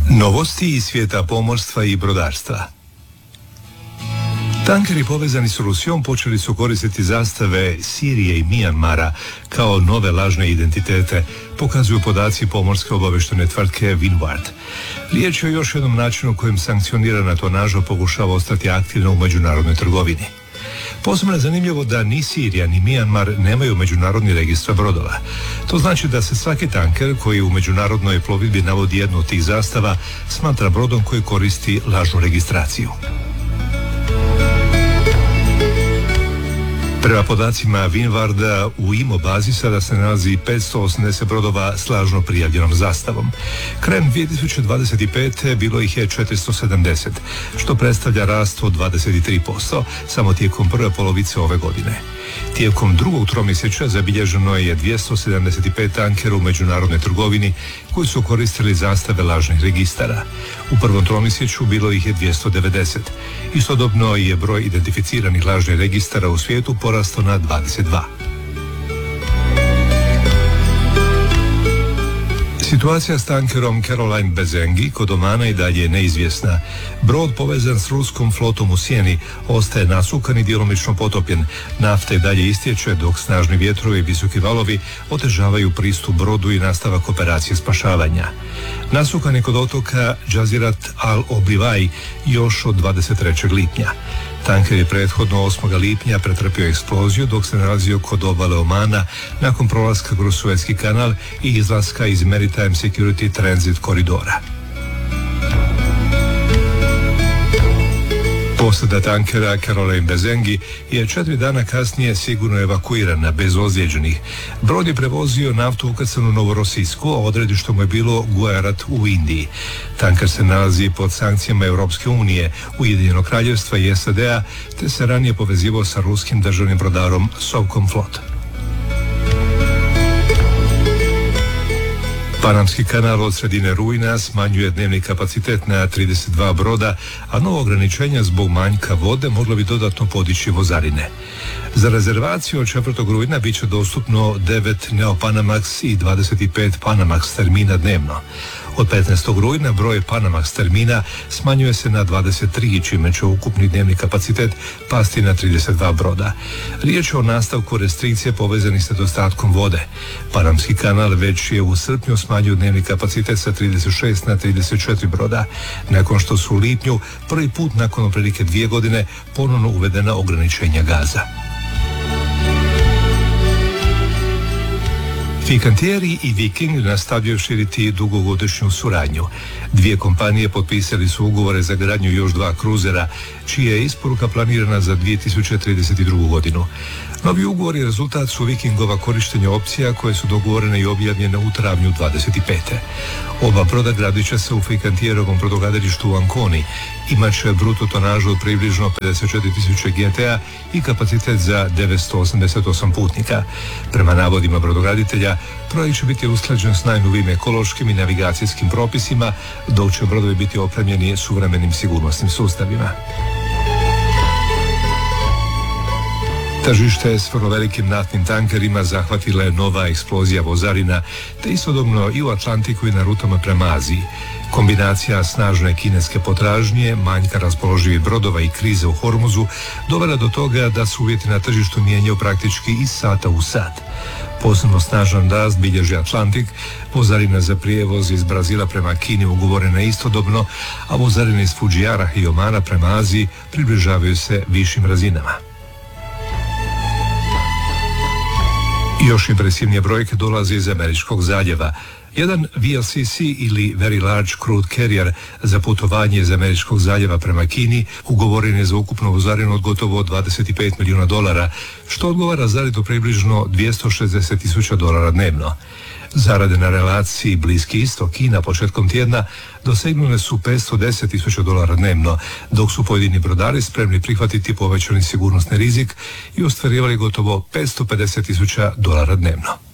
Novosti iz svijeta pomorstva i brodarstva. Tankeri povezani s Rusijom počeli su koristiti zastave Sirije i Mijanmara kao nove lažne identitete, pokazuju podaci pomorske obavještajne tvrtke Windward. Riječ je o još jednom načinu kojim sankcionirana tonaža pokušava ostati aktivna u međunarodnoj trgovini. Posebno je zanimljivo da ni Sirija ni Mijanmar nemaju međunarodni registar brodova. To znači da se svaki tanker koji u međunarodnoj plovidbi navodi jednu od tih zastava smatra brodom koji koristi lažnu registraciju. Prema podacima Windwarda, u IMO bazi sada se nalazi 580 brodova s lažno prijavljenom zastavom. Krajem 2025. bilo ih je 470, što predstavlja rast od 23%, samo tijekom prve polovice ove godine. Tijekom drugog tromjesečja zabilježeno je 275 tankera u međunarodnoj trgovini koji su koristili zastave lažnih registara. U prvom tromjesečju bilo ih je 290. Istodobno je broj identificiranih lažnih registara u svijetu porastao na 22. Situacija s tankerom Caroline Bezengi kod Omana i dalje je neizvjesna. Brod povezan s ruskom flotom u sjeni ostaje nasukan i djelomično potopljen. Nafta i dalje istječe dok snažni vjetrovi i visoki valovi otežavaju pristup brodu i nastavak operacije spašavanja. Nasukan je kod otoka Jazirat al-Obivaj još od 23. lipnja. Tanker je prethodno 8. lipnja pretrpio eksploziju dok se nalazio kod obale Omana nakon prolaska kroz Suezki kanal i izlaska iz Maritime Security Transit koridora. Posada tankera Caroline Bezengi je 4 dana kasnije sigurno evakuirana bez ozlijeđenih. Brod je prevozio naftu ukrcanu u Novorosijsku, a odredište mu je bilo Gujarat u Indiji. Tanker se nalazi pod sankcijama Europske unije, Ujedinjenog kraljevstva i SAD-a, te se ranije povezivao sa ruskim državnim brodarom Sovcomflot. Panamski kanal od sredine rujna smanjuje dnevni kapacitet na 32 broda, a novo ograničenja zbog manjka vode moglo bi dodatno podići vozarine. Za rezervaciju od 4. rujna bit će dostupno 9 Neopanamax i 25 Panamax termina dnevno. Od 15. rujna broj Panamax termina smanjuje se na 23, čime će ukupni dnevni kapacitet pasti na 32 broda. Riječ je o nastavku restrikcije povezanih s nedostatkom vode. Panamski kanal već je u srpnju smanjio dnevni kapacitet sa 36 na 34 broda, nakon što su u lipnju prvi put nakon otprilike 2 godine ponovno uvedena ograničenja gaza. Fincantieri i Viking nastavljaju širiti dugogodišnju suradnju. Dvije kompanije potpisali su ugovore za gradnju još 2 kruzera, čija je isporuka planirana za 2032. godinu. Novi ugovori rezultat su Vikingova korištenja opcija koje su dogovorene i objavljene u travnju 25. Oba broda gradit će se u Fincantierovom brodogradilištu u Anconi. Imat će bruto tonažu od približno 54.000 GTA i kapacitet za 988 putnika. Prema navodima brodograditelja, projekt će biti usklađen s najnovijim ekološkim i navigacijskim propisima, dok će brodovi biti opremljeni suvremenim sigurnosnim sustavima. Tržište s vrlo velikim naftnim tankerima zahvatila je nova eksplozija vozarina, te istodobno i u Atlantiku i na rutama prema Aziji. Kombinacija snažne kineske potražnje, manjka raspoloživih brodova i krize u Hormuzu dovela do toga da se uvjeti na tržištu mijenjaju praktički iz sata u sat. Posebno snažan rast bilježi Atlantik, vozarina za prijevoz iz Brazila prema Kini ugovorena istodobno, a vozarine iz Fuđijara i Omana prema Aziji približavaju se višim razinama. Još impresivnije brojke dolaze iz Američkog zaljeva. Jedan VLCC ili Very Large Crude Carrier za putovanje iz Američkog zaljeva prema Kini ugovoren je za ukupnu vozarinu od gotovo $25 milijuna, što odgovara zaradu približno $260,000 dnevno. Zarade na relaciji Bliski istok Kina početkom tjedna dosegnule su $510,000 dnevno, dok su pojedini brodari spremni prihvatiti povećani sigurnosni rizik i ostvarivali gotovo $550,000 dnevno.